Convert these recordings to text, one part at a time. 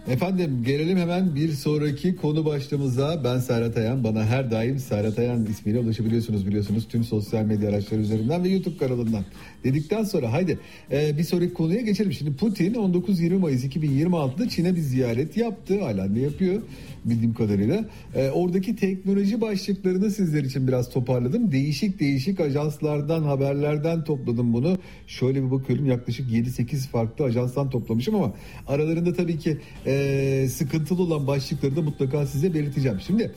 Efendim gelelim hemen bir sonraki konu başlığımıza. Ben Serhat Ayan. Bana her daim Serhat Ayan ismiyle ulaşabiliyorsunuz biliyorsunuz. Tüm sosyal medya araçları üzerinden ve YouTube kanalından. Dedikten sonra haydi bir sonraki konuya geçelim. Şimdi Putin 19-20 Mayıs 2026'da Çin'e bir ziyaret yaptı. Hala ne yapıyor bildiğim kadarıyla. Oradaki teknoloji başlıklarını sizler için biraz toparladım. Değişik ajanslardan, haberlerden topladım bunu. Şöyle bir bakıyorum, yaklaşık 7-8 farklı ajanstan toplamışım ama aralarında tabii ki sıkıntılı olan başlıkları da mutlaka size belirteceğim. Şimdi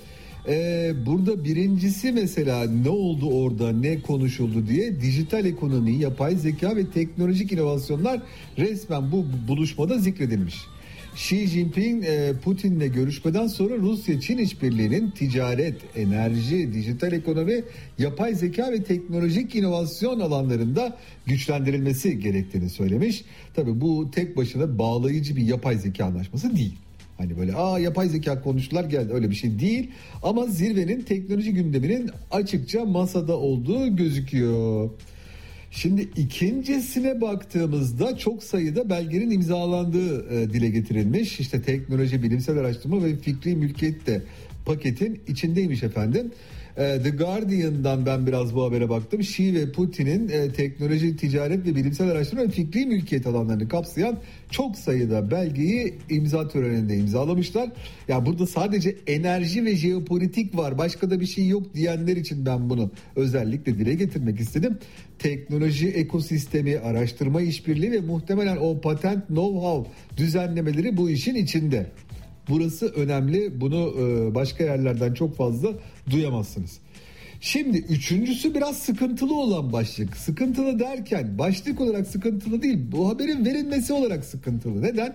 burada birincisi mesela ne oldu orada, ne konuşuldu diye, dijital ekonomi, yapay zeka ve teknolojik inovasyonlar resmen bu buluşmada zikredilmiş. Xi Jinping Putin'le görüşmeden sonra Rusya-Çin işbirliğinin ticaret, enerji, dijital ekonomi, yapay zeka ve teknolojik inovasyon alanlarında güçlendirilmesi gerektiğini söylemiş. Tabii bu tek başına bağlayıcı bir yapay zeka anlaşması değil. Hani böyle yapay zeka konuştular geldi, öyle bir şey değil. Ama zirvenin teknoloji gündeminin açıkça masada olduğu gözüküyor. Şimdi ikincisine baktığımızda çok sayıda belgenin imzalandığı dile getirilmiş. İşte teknoloji, bilimsel araştırma ve fikri mülkiyet de paketin içindeymiş efendim. The Guardian'dan ben biraz bu habere baktım. Xi ve Putin'in teknoloji, ticaret ve bilimsel araştırma ve fikri mülkiyet alanlarını kapsayan çok sayıda belgeyi imza töreninde imzalamışlar. Ya burada sadece enerji ve jeopolitik var, başka da bir şey yok diyenler için ben bunu özellikle dile getirmek istedim. Teknoloji ekosistemi, araştırma işbirliği ve muhtemelen o patent, know-how düzenlemeleri bu işin içinde. Burası önemli. Bunu başka yerlerden çok fazla duyamazsınız. Şimdi üçüncüsü biraz sıkıntılı olan başlık. Sıkıntılı derken başlık olarak sıkıntılı değil, bu haberin verilmesi olarak sıkıntılı. Neden?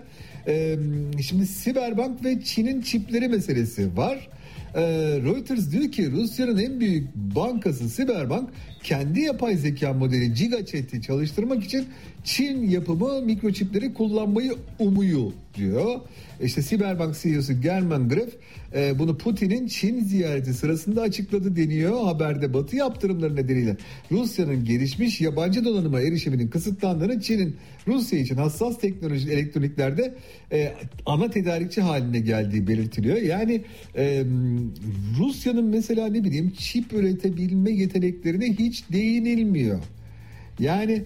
Şimdi Siberbank ve Çin'in çipleri meselesi var. Reuters diyor ki Rusya'nın en büyük bankası Siberbank kendi yapay zeka modeli GigaChat'i çalıştırmak için Çin yapımı mikroçipleri kullanmayı umuyor diyor. İşte Siberbank CEO'su German Gref bunu Putin'in Çin ziyareti sırasında açıkladı deniyor. Haberde Batı yaptırımları nedeniyle Rusya'nın gelişmiş yabancı donanıma erişiminin kısıtlandığını, Çin'in Rusya için hassas teknoloji elektroniklerde ana tedarikçi haline geldiği belirtiliyor. Yani Rusya'nın mesela ne bileyim çip üretebilme yeteneklerine hiç değinilmiyor. Yani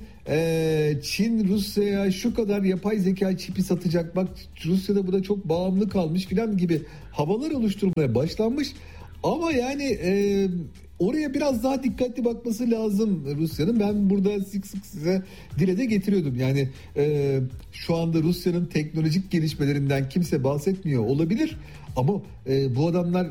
Çin Rusya'ya şu kadar yapay zeka çipi satacak, bak Rusya'da buna çok bağımlı kalmış filan gibi havalar oluşturmaya başlanmış. Ama yani oraya biraz daha dikkatli bakması lazım Rusya'nın. Ben burada sık sık size dile de getiriyordum. Yani şu anda Rusya'nın teknolojik gelişmelerinden kimse bahsetmiyor olabilir. Ama bu adamlar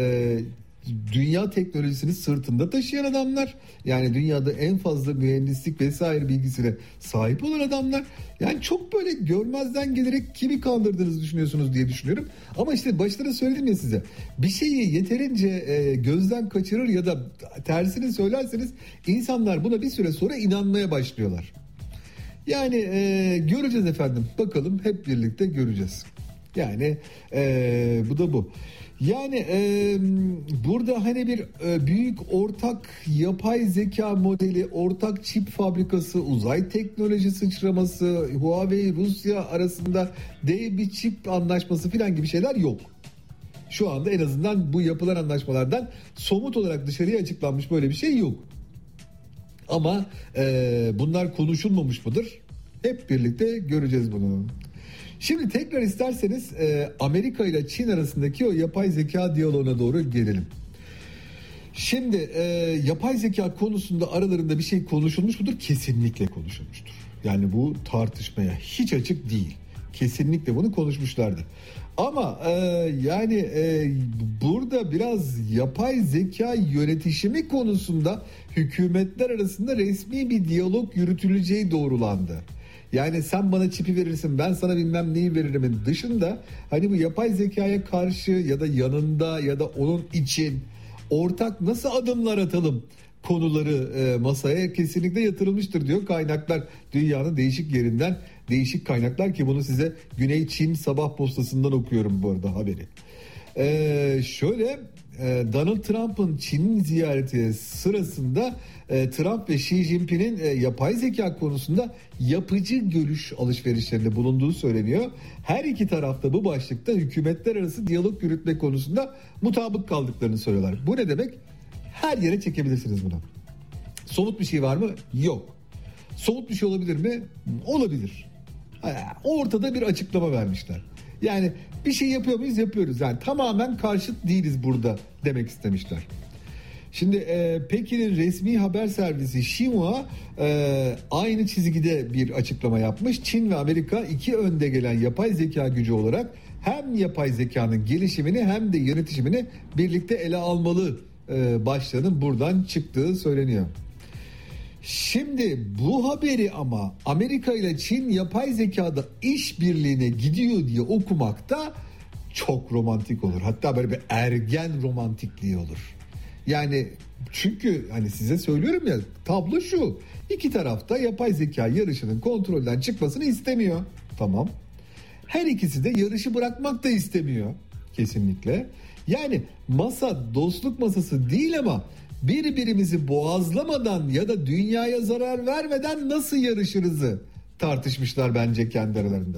dünya teknolojisini sırtında taşıyan adamlar. Yani dünyada en fazla mühendislik vesaire bilgisine sahip olan adamlar. Yani çok böyle görmezden gelerek kimi kandırdığınızı düşünüyorsunuz diye düşünüyorum. Ama işte başta da söyledim ya size. Bir şeyi yeterince gözden kaçırır ya da tersini söylerseniz insanlar buna bir süre sonra inanmaya başlıyorlar. Yani göreceğiz efendim. Bakalım, hep birlikte göreceğiz. Yani bu da bu. Yani burada hani bir büyük ortak yapay zeka modeli, ortak çip fabrikası, uzay teknoloji sıçraması, Huawei Rusya arasında dev bir çip anlaşması falan gibi şeyler yok. Şu anda en azından bu yapılan anlaşmalardan somut olarak dışarıya açıklanmış böyle bir şey yok. Ama bunlar konuşulmamış mıdır? Hep birlikte göreceğiz bunu. Şimdi tekrar isterseniz Amerika ile Çin arasındaki o yapay zeka diyaloğuna doğru gelelim. Şimdi yapay zeka konusunda aralarında bir şey konuşulmuş mudur? Kesinlikle konuşulmuştur. Yani bu tartışmaya hiç açık değil. Kesinlikle bunu konuşmuşlardı. Ama yani burada biraz yapay zeka yönetişimi konusunda hükümetler arasında resmi bir diyalog yürütüleceği doğrulandı. Yani sen bana çipi verirsin, ben sana bilmem neyi veririm dışında hani bu yapay zekaya karşı ya da yanında ya da onun için ortak nasıl adımlar atalım konuları masaya kesinlikle yatırılmıştır diyor kaynaklar. Dünyanın değişik yerinden değişik kaynaklar, ki bunu size Güney Çin Sabah Postası'ndan okuyorum bu arada haberi. Şöyle Donald Trump'ın Çin ziyareti sırasında Trump ve Xi Jinping'in yapay zeka konusunda yapıcı görüş alışverişlerinde bulunduğu söyleniyor. Her iki tarafta bu başlıkta hükümetler arası diyalog yürütme konusunda mutabık kaldıklarını söylüyorlar. Bu ne demek? Her yere çekebilirsiniz bunu. Somut bir şey var mı? Yok. Somut bir şey olabilir mi? Olabilir. Ortada bir açıklama vermişler. Yani bir şey yapıyor muyuz? Yapıyoruz. Yani tamamen karşıt değiliz burada demek istemişler. Şimdi Pekin'in resmi haber servisi Xinhua aynı çizgide bir açıklama yapmış. Çin ve Amerika iki önde gelen yapay zeka gücü olarak hem yapay zekanın gelişimini hem de yönetimini birlikte ele almalı başlığının buradan çıktığı söyleniyor. Şimdi bu haberi ama Amerika ile Çin yapay zekada işbirliğine gidiyor diye okumak da çok romantik olur. Hatta böyle bir ergen romantikliği olur. Yani çünkü hani size söylüyorum ya, tablo şu. İki tarafta yapay zeka yarışının kontrolden çıkmasını istemiyor. Tamam. Her ikisi de yarışı bırakmak da istemiyor. Kesinlikle. Yani masa dostluk masası değil ama birbirimizi boğazlamadan ya da dünyaya zarar vermeden nasıl yarışırızı tartışmışlar bence kendi aralarında.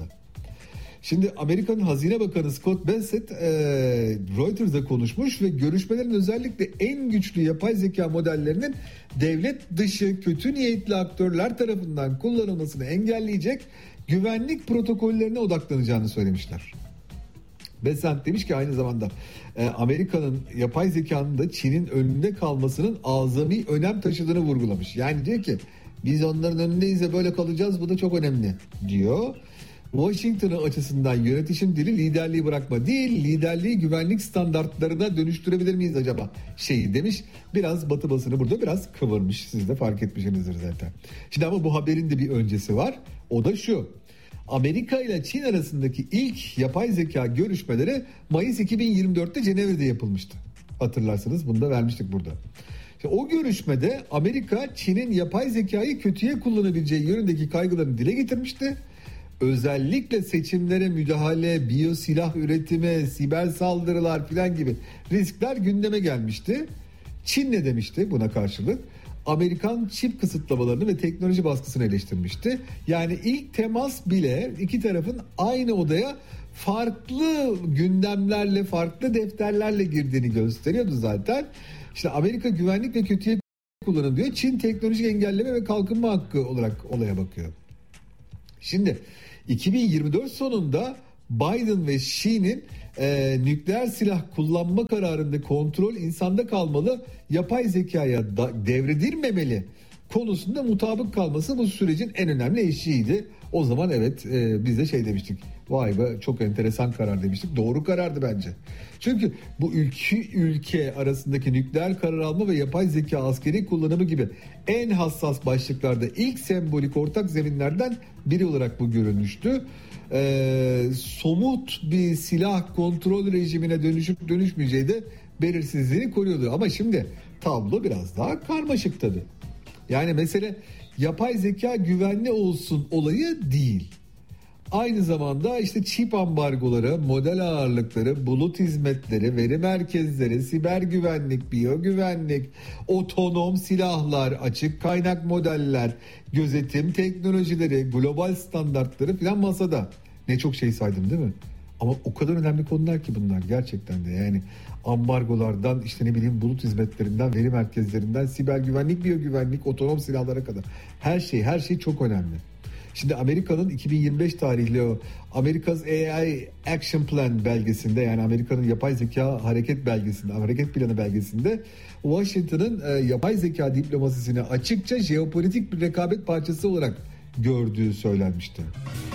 Şimdi Amerika'nın Hazine Bakanı Scott Bessent Reuters'da konuşmuş ve görüşmelerin özellikle en güçlü yapay zeka modellerinin devlet dışı kötü niyetli aktörler tarafından kullanılmasını engelleyecek güvenlik protokollerine odaklanacağını söylemişler. Bessent demiş ki aynı zamanda Amerika'nın yapay zekanın da Çin'in önünde kalmasının azami önem taşıdığını vurgulamış. Yani diyor ki biz onların önündeyiz de böyle kalacağız, bu da çok önemli diyor. Washington'ın açısından yönetişim dili liderliği bırakma değil, liderliği güvenlik standartlarına dönüştürebilir miyiz acaba demiş. Biraz Batı basını burada biraz kıvırmış, siz de fark etmişsinizdir zaten. Şimdi ama bu haberin de bir öncesi var, o da şu: Amerika ile Çin arasındaki ilk yapay zeka görüşmeleri Mayıs 2024'te Cenevre'de yapılmıştı. Hatırlarsınız, bunu da vermiştik burada. İşte o görüşmede Amerika Çin'in yapay zekayı kötüye kullanabileceği yönündeki kaygılarını dile getirmişti. Özellikle seçimlere müdahale, biyosilah üretimi, siber saldırılar filan gibi riskler gündeme gelmişti. Çin ne demişti buna karşılık? Amerikan çip kısıtlamalarını ve teknoloji baskısını eleştirmişti. Yani ilk temas bile iki tarafın aynı odaya farklı gündemlerle, farklı defterlerle girdiğini gösteriyordu zaten. İşte Amerika güvenlik ve kötüye kullanım diyor. Çin teknolojik engelleme ve kalkınma hakkı olarak olaya bakıyor. Şimdi 2024 sonunda Biden ve Xi'nin nükleer silah kullanma kararında kontrol insanda kalmalı, yapay zekaya devredilmemeli konusunda mutabık kalması bu sürecin en önemli eşiğiydi. O zaman evet biz de demiştik. Vay be, çok enteresan karar demiştik. Doğru karardı bence. Çünkü bu ülke arasındaki nükleer karar alma ve yapay zeka askeri kullanımı gibi en hassas başlıklarda ilk sembolik ortak zeminlerden biri olarak bu görülmüştü. Somut bir silah kontrol rejimine dönüşüp dönüşmeyeceği de belirsizliğini koruyordu. Ama şimdi tablo biraz daha karmaşık tabii. Yani mesele yapay zeka güvenli olsun olayı değil. Aynı zamanda işte çip ambargoları, model ağırlıkları, bulut hizmetleri, veri merkezleri, siber güvenlik, biyogüvenlik, otonom silahlar, açık kaynak modeller, gözetim teknolojileri, global standartları filan masada. Ne çok saydım değil mi? Ama o kadar önemli konular ki bunlar gerçekten de, yani ambargolardan bulut hizmetlerinden, veri merkezlerinden, siber güvenlik, biyogüvenlik, otonom silahlara kadar her şey çok önemli. Şimdi Amerika'nın 2025 tarihli o America's AI Action Plan belgesinde, yani Amerika'nın yapay zeka hareket planı belgesinde Washington'ın yapay zeka diplomasisini açıkça jeopolitik bir rekabet parçası olarak gördüğü söylenmişti.